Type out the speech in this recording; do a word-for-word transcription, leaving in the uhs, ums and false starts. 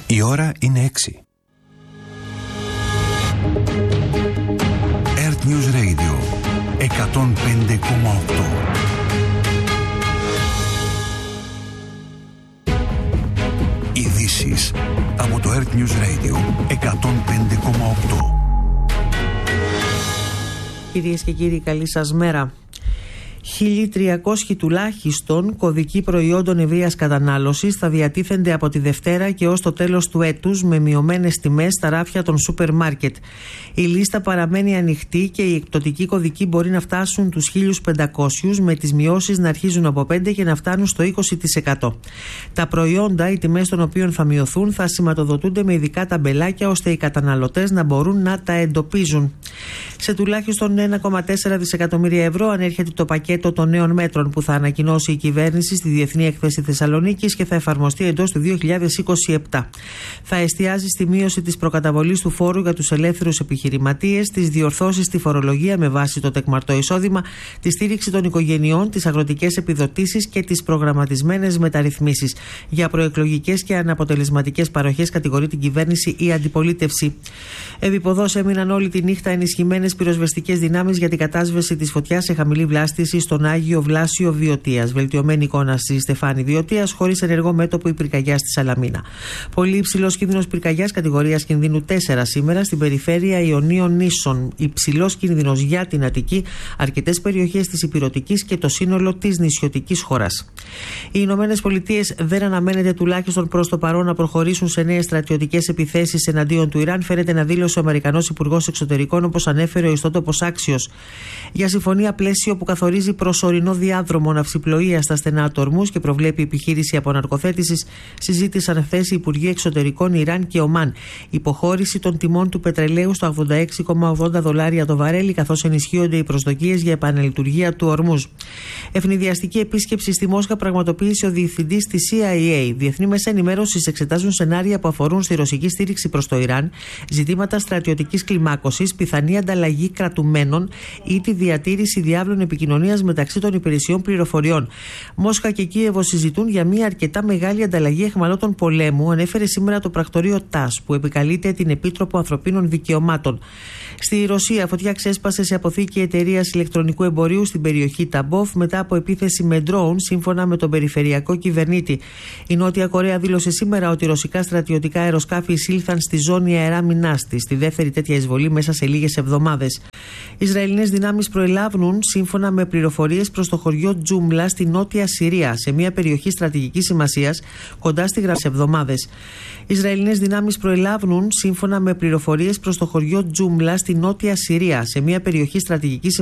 Η ώρα είναι έξι. Earth News Radio εκατόν πέντε κόμμα οκτώ. Ειδήσεις από το Earth News Radio εκατόν πέντε κόμμα οκτώ. Κυρίες και κύριοι, καλή σας μέρα. χίλια τριακόσιοι τουλάχιστον κωδικοί προϊόντων ευρείας κατανάλωσης θα διατίθενται από τη Δευτέρα και ως το τέλος του έτους με μειωμένες τιμές στα ράφια των σούπερ μάρκετ. Η λίστα παραμένει ανοιχτή και οι εκπτωτικοί κωδικοί μπορεί να φτάσουν τους χίλια πεντακόσιους, με τις μειώσεις να αρχίζουν από πέντε και να φτάνουν στο είκοσι τοις εκατό. Τα προϊόντα, οι τιμές των οποίων θα μειωθούν, θα σηματοδοτούνται με ειδικά ταμπελάκια ώστε οι καταναλωτές να μπορούν να τα εντοπίζουν. Σε τουλάχιστον ένα κόμμα τέσσερα δισεκατομμύρια ευρώ ανέρχεται το πακέτο των νέων μέτρων που θα ανακοινώσει η κυβέρνηση στη Διεθνή Έκθεση Θεσσαλονίκης και θα εφαρμοστεί εντός του δύο χιλιάδες είκοσι επτά. Θα εστιάζει στη μείωση της προκαταβολής του φόρου για τους ελεύθερους επιχειρηματίες, τις διορθώσεις στη φορολογία με βάση το τεκμαρτό εισόδημα, τη στήριξη των οικογενειών, τις αγροτικές επιδοτήσεις και τις προγραμματισμένες μεταρρυθμίσεις. Για προεκλογικές και αναποτελεσματικές παροχές κατηγορεί την κυβέρνηση η αντιπολίτευση. Επιποδώς έμειναν όλη τη νύχτα ενισχυμένες πυροσβεστικές δυνάμεις για την κατάσβεση της φωτιάς σε χαμηλή βλάστηση στον Άγιο Βλάσιο Βιωτίας. Βελτιωμένη εικόνα στη Στεφάνη Βιωτίας, χωρίς ενεργό μέτωπο η πυρκαγιά στη Σαλαμίνα. Πολύ υψηλός κίνδυνος πυρκαγιάς κατηγορίας κινδύνου τέσσερα σήμερα στην περιφέρεια Ιωνίων Νήσων. Υψηλός κίνδυνος για την Αττική, αρκετές περιοχές της Ηπειρωτικής και το σύνολο της νησιωτικής χώρας. Οι Ηνωμένες Πολιτείες δεν αναμένεται τουλάχιστον προς το παρόν να προχωρήσουν σε νέες στρατιωτικές επιθέσεις εναντίον του Ιράν, φέρεται να δήλωσε ο Αμερικανός Υπουργός Εξωτερικών, όπως ανέφερε ο ιστότοπος Άξιος. Για συμφωνία πλαίσιο που καθορίζει προσωρινό διάδρομο ναυσιπλοείας στα στενά του Ορμούς και προβλέπει επιχείρηση αποναρκοθέτησης, συζήτησαν χθες οι Υπουργοί Εξωτερικών Ιράν και Ομάν. Υποχώρηση των τιμών του πετρελαίου στο ογδόντα έξι κόμμα ογδόντα δολάρια το βαρέλι, καθώς ενισχύονται οι προσδοκίες για επανελειτουργία του Ορμούζ. Ευνηδιαστική επίσκεψη στη Μόσχα πραγματοποίησε ο διευθυντής της σι άι έι. Διεθνή μέσα ενημέρωσης εξετάζουν σενάρια που αφορούν στη ρωσική στήριξη προς το Ιράν, ζητήματα στρατιωτικής κλιμάκωσης, πιθανή ανταλλαγή κρατουμένων ή τη διατήρηση διάβλων επικοινωνίας μεταξύ των υπηρεσιών πληροφοριών. Μόσχα και Κίεβο συζητούν για μια αρκετά μεγάλη ανταλλαγή αιχμαλώτων πολέμου, ανέφερε σήμερα το πρακτορείο ΤΑΣ, που επικαλείται την Επίτροπο Ανθρωπίνων Δικαιωμάτων. Στη Ρωσία, φωτιά ξέσπασε σε αποθήκη εταιρείας ηλεκτρονικού εμπορίου στην περιοχή Ταμπόφ μετά από επίθεση με ντρόουν, σύμφωνα με τον περιφερειακό κυβερνήτη. Η Νότια Κορέα δήλωσε σήμερα ότι ρωσικά στρατιωτικά αεροσκάφη εισήλθαν στη ζώνη αεράμινάς της, τη δεύτερη τέτοια εισβολή μέσα σε λίγες εβδομάδες. Ισραηλινές δυνάμεις προελάβουν, σύμφωνα με πληροφορίες, προς το χωριό Τζούμλα στη νότια Συρία, σε μια περιοχή στρατηγικής σημασίας κοντά στη γραμμή εβδομάδες. Ισραηλινές δυνάμεις προελάβουν, σύμφωνα με πληροφορίες, προς το χωριό Τζούμλα στη νότια Συρία, σε μια περιοχή στρατηγικής σημασίας